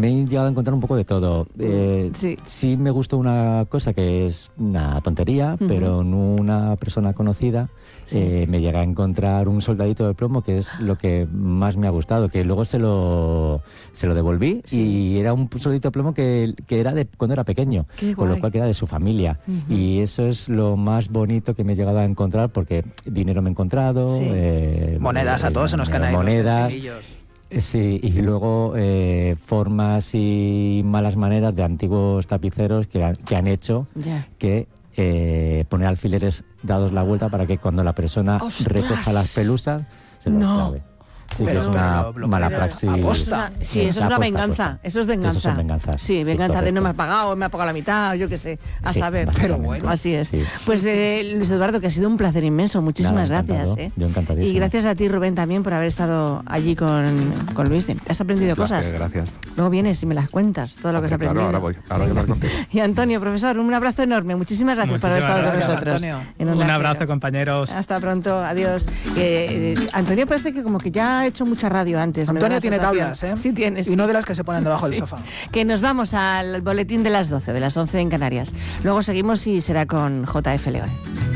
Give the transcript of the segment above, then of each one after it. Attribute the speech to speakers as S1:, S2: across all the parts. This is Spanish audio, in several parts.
S1: me he llegado a encontrar un poco de todo. Sí me gustó una cosa que es una tontería, pero en una persona conocida me llega a encontrar un soldadito de plomo, que es lo que más me ha gustado, que luego se lo devolví, y era un soldadito de plomo que era de cuando era pequeño, con lo cual que era de su familia. Y eso es lo más bonito que me he llegado a encontrar, porque dinero me he encontrado,
S2: monedas, a todos se nos caen ahí
S1: monedas,
S2: los centimillos.
S1: Sí, y luego formas y malas maneras de antiguos tapiceros que han hecho que poner alfileres dados la vuelta para que cuando la persona recoja las pelusas se los clave. Sí, que es una mala praxis.
S3: Sí, eso es una venganza. Eso es venganza.
S1: Eso son venganzas.
S3: Sí, venganza de no me has pagado, me ha pagado la mitad, yo qué sé, a saber.
S2: Pero bueno.
S3: Así es.
S1: Sí.
S3: Pues Luis Eduardo, que ha sido un placer inmenso. Muchísimas gracias.
S1: Yo encantadísimo.
S3: Y gracias a ti, Rubén, también por haber estado allí con Luis. ¿Has aprendido cosas?
S4: Gracias.
S3: Luego vienes y me las cuentas, todo lo que has aprendido.
S4: Claro, ahora voy a hablar contigo.
S3: Y Antonio, profesor, un abrazo enorme. Muchísimas gracias por haber estado con nosotros.
S5: Un abrazo, compañeros.
S3: Hasta pronto, adiós. Antonio parece que como que ya ha hecho mucha radio antes.
S2: Antonio tiene tablas, ¿eh?
S3: Sí tienes.
S2: Y no de las que se ponen debajo del sofá.
S3: Que nos vamos al boletín de las 12, de las 11 en Canarias. Luego seguimos y será con JF León.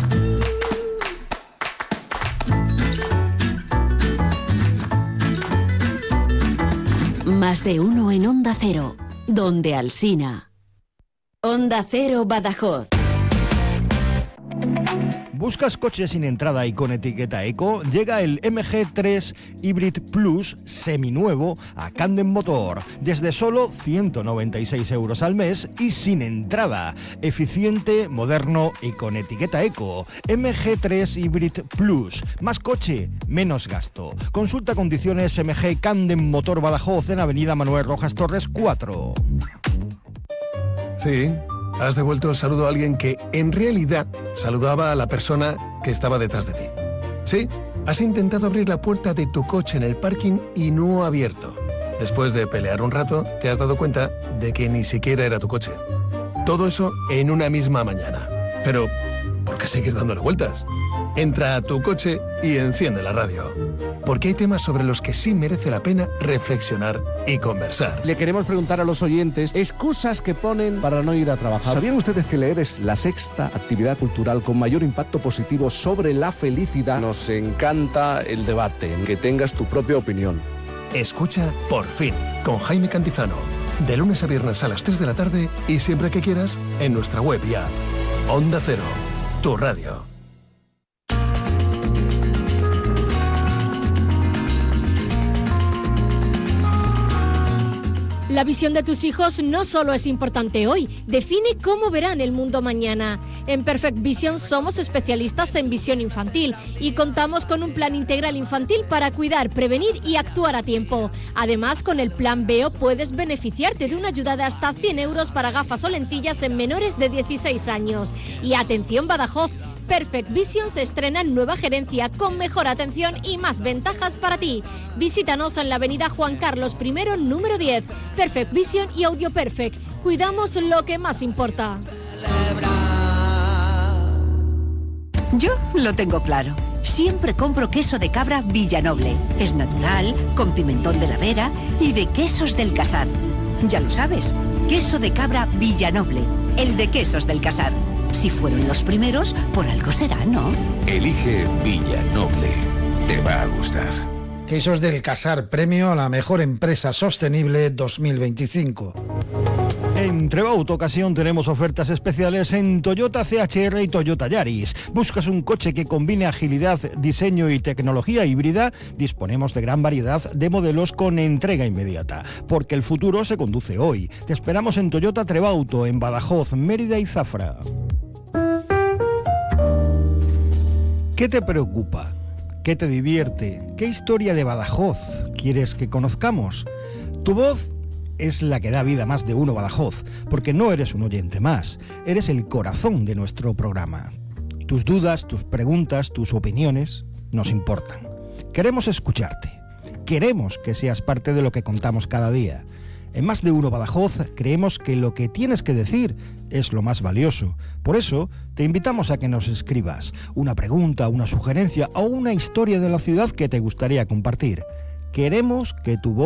S6: Más de uno en Onda Cero, donde Alsina. Onda Cero Badajoz.
S7: ¿Buscas coche sin entrada y con etiqueta eco? Llega el MG3 Hybrid Plus seminuevo a Candem Motor, desde solo 196 euros al mes y sin entrada. Eficiente, moderno y con etiqueta eco. MG3 Hybrid Plus. Más coche, menos gasto. Consulta condiciones MG Candem Motor Badajoz en Avenida Manuel Rojas Torres 4.
S8: Sí. Has devuelto el saludo a alguien que, en realidad, saludaba a la persona que estaba detrás de ti. Sí, has intentado abrir la puerta de tu coche en el parking y no ha abierto. Después de pelear un rato, te has dado cuenta de que ni siquiera era tu coche. Todo eso en una misma mañana. Pero, ¿por qué seguir dándole vueltas? Entra a tu coche y enciende la radio. Porque hay temas sobre los que sí merece la pena reflexionar y conversar.
S9: Le queremos preguntar a los oyentes excusas que ponen para no ir a trabajar.
S10: ¿Sabían ustedes que leer es la sexta actividad cultural con mayor impacto positivo sobre la felicidad? Nos encanta el debate, que tengas tu propia opinión.
S8: Escucha Por Fin, con Jaime Cantizano. De lunes a viernes a las 3 de la tarde y siempre que quieras en nuestra web y app. Onda Cero, tu radio.
S11: La visión de tus hijos no solo es importante hoy, define cómo verán el mundo mañana. En Perfect Vision somos especialistas en visión infantil y contamos con un plan integral infantil para cuidar, prevenir y actuar a tiempo. Además, con el plan Veo puedes beneficiarte de una ayuda de hasta 100 euros para gafas o lentillas en menores de 16 años. Y atención Badajoz, Perfect Vision se estrena en nueva gerencia con mejor atención y más ventajas para ti. Visítanos en la avenida Juan Carlos I, número 10. Perfect Vision y Audio Perfect. Cuidamos lo que más importa.
S6: Yo lo tengo claro. Siempre compro queso de cabra Villanoble. Es natural, con pimentón de la Vera y de quesos del Casar. Ya lo sabes, queso de cabra Villanoble, el de quesos del Casar. Si fueron los primeros, por algo será, ¿no?
S12: Elige Villanoble. Te va a gustar.
S13: Quesos del Casar, premio a la mejor empresa sostenible 2025.
S7: En Trebauto Ocasión tenemos ofertas especiales en Toyota CHR y Toyota Yaris. ¿Buscas un coche que combine agilidad, diseño y tecnología híbrida? Disponemos de gran variedad de modelos con entrega inmediata, porque el futuro se conduce hoy. Te esperamos en Toyota Trebauto, en Badajoz, Mérida y Zafra. ¿Qué te preocupa? ¿Qué te divierte? ¿Qué historia de Badajoz quieres que conozcamos? Tu voz es la que da vida a Más de Uno Badajoz, porque no eres un oyente más, eres el corazón de nuestro programa. Tus dudas, tus preguntas, tus opiniones nos importan. Queremos escucharte. Queremos que seas parte de lo que contamos cada día. En Más de Uno Badajoz creemos que lo que tienes que decir es lo más valioso. Por eso te invitamos a que nos escribas una pregunta, una sugerencia o una historia de la ciudad que te gustaría compartir. Queremos que tu voz